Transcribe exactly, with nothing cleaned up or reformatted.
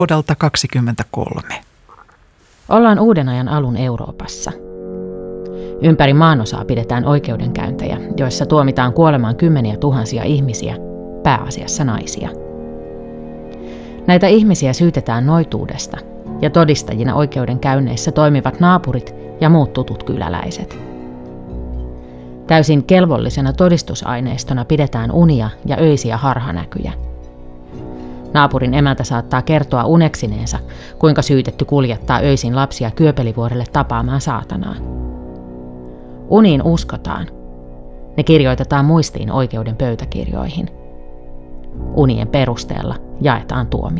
Vuodelta kaksikymmentäkolme. Ollaan uuden ajan alun Euroopassa. Ympäri maanosaa pidetään oikeudenkäyntejä, joissa tuomitaan kuolemaan kymmeniä tuhansia ihmisiä, pääasiassa naisia. Näitä ihmisiä syytetään noituudesta, ja todistajina oikeudenkäynneissä toimivat naapurit ja muut tutut kyläläiset. Täysin kelvollisena todistusaineistona pidetään unia ja öisiä harhanäkyjä. Naapurin emäntä saattaa kertoa uneksineensa, kuinka syytetty kuljettaa öisin lapsia Kyöpelivuorelle tapaamaan saatanaa. Uniin uskotaan. Ne kirjoitetaan muistiin oikeuden pöytäkirjoihin. Unien perusteella jaetaan tuomiot.